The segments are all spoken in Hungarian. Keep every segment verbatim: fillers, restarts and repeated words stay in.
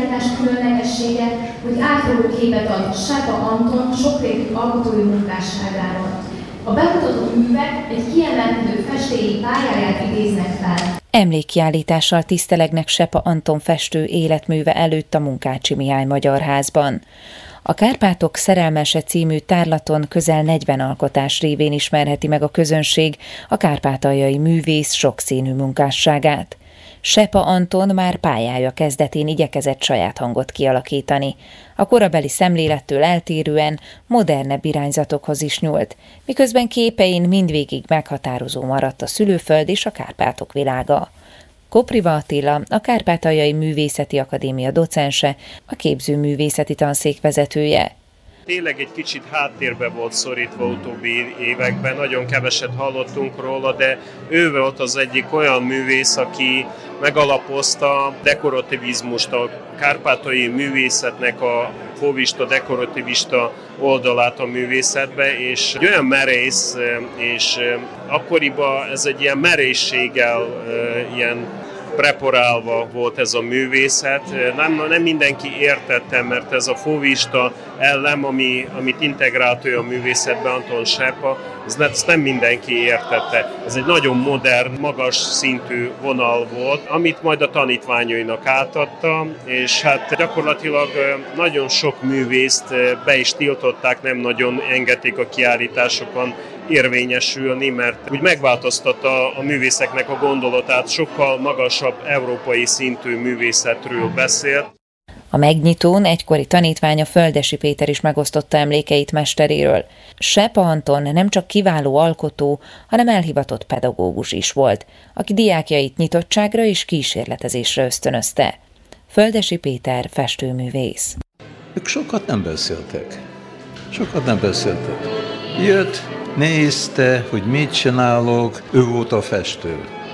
kiállítás különlegessége, hogy átfogó képet ad Sepa Anton sokrétű alkotói munkásságáról. A bemutatott művek egy kiemelkedő festélyi pályáját idéznek fel. Emlékkiállítással tisztelegnek Sepa Anton festő életműve előtt a Munkácsy Mihály Magyar Házban. A Kárpátok szerelmese című tárlaton közel negyven alkotás révén ismerheti meg a közönség a kárpátaljai művész sokszínű munkásságát. Sepa Anton már pályája kezdetén igyekezett saját hangot kialakítani. A korabeli szemlélettől eltérően modernebb irányzatokhoz is nyúlt, miközben képein mindvégig meghatározó maradt a szülőföld és a Kárpátok világa. Kopriva Attila, a Kárpátaljai Művészeti Akadémia docense, a képzőművészeti tanszék vezetője. Tényleg egy kicsit háttérbe volt szorítva utóbbi években, nagyon keveset hallottunk róla, de ő volt az egyik olyan művész, aki megalapozta a dekorativizmust, a kárpátaljai művészetnek a fovista, dekorativista oldalát a művészetbe, és egy olyan merész, és akkoriban ez egy ilyen merészséggel, ilyen preparálva volt ez a művészet. Nem, nem mindenki értette, mert ez a fovista ellem, ami, amit integrált ő a művészetbe, Anton Sepa, ezt nem mindenki értette. Ez egy nagyon modern, magas szintű vonal volt, amit majd a tanítványainak átadta, és hát gyakorlatilag nagyon sok művészt be is tiltották, nem nagyon engedték a kiállításokon érvényesülni, mert úgy megváltoztatta a művészeknek a gondolatát, sokkal magasabb európai szintű művészetről beszélt. A megnyitón egykori tanítványa Földessy Péter is megosztotta emlékeit mesteréről. Sepa Anton nem csak kiváló alkotó, hanem elhivatott pedagógus is volt, aki diákjait nyitottságra és kísérletezésre ösztönözte. Földessy Péter festőművész. Ők sokat nem beszéltek. Sokat nem beszéltek. Jött, nézte, hogy mit csinálok, ő volt a festő,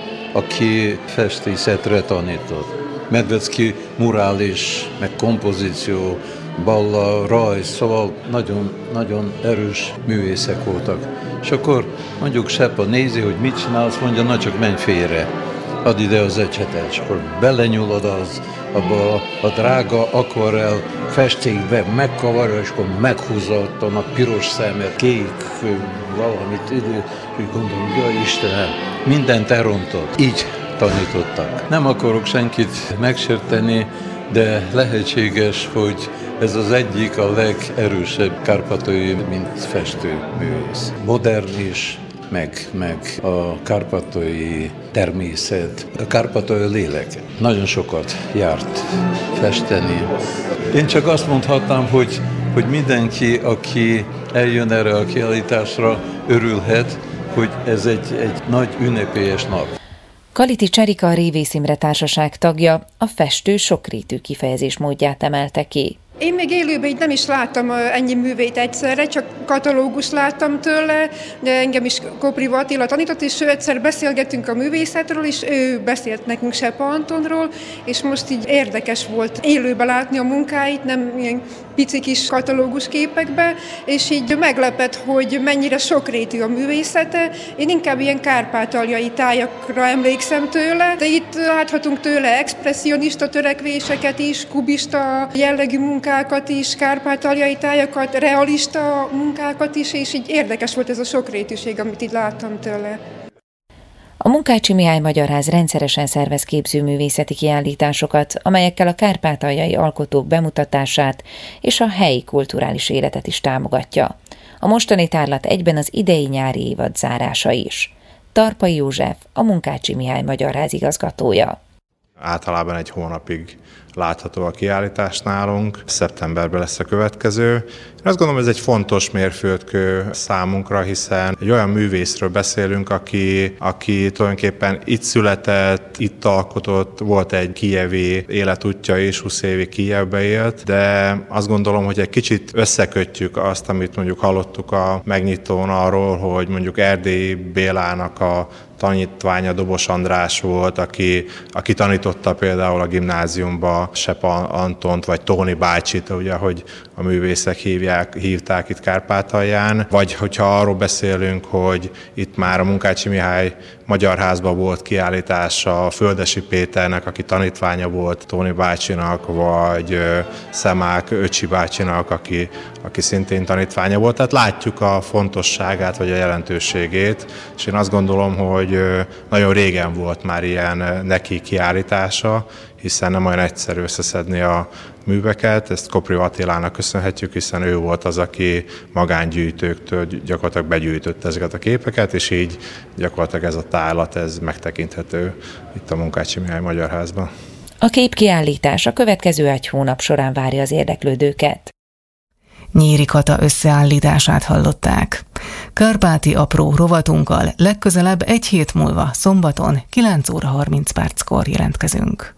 aki festészetre tanított. Medvecki murális, meg kompozíció, balla, rajz, szóval nagyon, nagyon erős művészek voltak. És akkor mondjuk Sepa nézi, hogy mit csinálsz, mondja, na csak menj félre, add ide az ecsetet, és akkor belenyúlod az, abba a, a drága akvarell festékbe, megkavarja, és akkor meghúzza a piros szemet, kék, valamit, úgy gondolom, jaj Istenem, mindent elrontott. Így tanítottak. Nem akarok senkit megsérteni, de lehetséges, hogy ez az egyik a legerősebb kárpátaljai, mint festőművész. Modern is, meg, meg a kárpátaljai természet, a kárpátaljai lélek. Nagyon sokat járt festeni. Én csak azt mondhatnám, hogy, hogy mindenki, aki eljön erre a kiállításra, örülhet, hogy ez egy, egy nagy ünnepélyes nap. Kaliti Cserika, a Révész Imre Társaság tagja, a festő sokrétű kifejezésmódját emelte ki. Én még élőben így nem is láttam ennyi művét egyszerre, csak katalógust láttam tőle, de engem is Kopriva Attila tanított, és ő egyszer beszélgettünk a művészetről, és ő beszélt nekünk Sepa Antonról, és most így érdekes volt élőben látni a munkáit, nem ilyen pici kis katalógus képekbe, és így meglepett, hogy mennyire sokrétű a művészete. Én inkább ilyen kárpátaljai tájakra emlékszem tőle, de itt láthatunk tőle expresszionista törekvéseket is, kubista jellegű munkákat is, kárpátaljai tájakat, realista munkákat is, és így érdekes volt ez a sokrétűség, amit itt láttam tőle. A Munkácsy Mihály Magyar Ház rendszeresen szervez képzőművészeti kiállításokat, amelyekkel a kárpátaljai alkotók bemutatását és a helyi kulturális életet is támogatja. A mostani tárlat egyben az idei nyári évad zárása is. Tarpai József, a Munkácsy Mihály Magyar Ház igazgatója. Általában egy hónapig látható a kiállítás nálunk, szeptemberben lesz a következő. Én azt gondolom, ez egy fontos mérföldkő számunkra, hiszen egy olyan művészről beszélünk, aki, aki tulajdonképpen itt született, itt alkotott, volt egy kijevi életútja is, húsz évig Kijevbe élt, de azt gondolom, hogy egy kicsit összekötjük azt, amit mondjuk hallottuk a megnyitón arról, hogy mondjuk Erdélyi Bélának a tanítványa Dobos András volt, aki, aki tanította például a gimnáziumba Sepa Antont, vagy Tóni bácsit, ugye, hogy a művészek hívják, hívták itt Kárpátalján, vagy hogyha arról beszélünk, hogy itt már a Munkácsy Mihály Magyar Házban volt kiállítása Földesi Péternek, aki tanítványa volt Tóni bácsinak, vagy Szemák Öcsi bácsinak, aki, aki szintén tanítványa volt. Tehát látjuk a fontosságát, vagy a jelentőségét, és én azt gondolom, hogy nagyon régen volt már ilyen neki kiállítása, hiszen nem olyan egyszerű összeszedni a műveket. Ezt Kopriva Attilának köszönhetjük, hiszen ő volt az, aki magángyűjtőktől gyakorlatilag begyűjtötte ezeket a képeket, és így gyakorlatilag ez a tárlat, ez megtekinthető itt a Munkácsi Mihály Magyar Házban. A képkiállítás a következő egy hónap során várja az érdeklődőket. Nyíri Kata összeállítását hallották. Kárpáti apró rovatunkkal legközelebb egy hét múlva szombaton kilenc óra harminc perckor jelentkezünk.